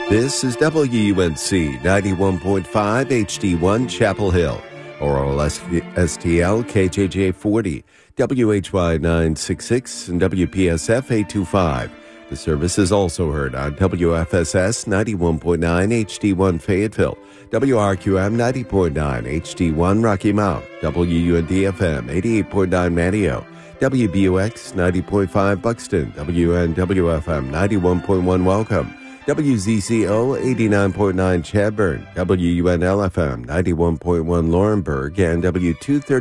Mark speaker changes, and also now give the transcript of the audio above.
Speaker 1: This is WUNC 91.5 HD1 Chapel Hill, Oral STL KJJ 40, WHY 966, and WPSF 825. The service is also heard on WFSS 91.9 HD1 Fayetteville, WRQM 90.9 HD1 Rocky Mount, WUNDFM 88.9 Manio, WBUX 90.5 Buxton, WNWFM 91.1 Welcome, WZCO 89.9 Chadburn, WUNLFM 91.1 Laurinburg, and W230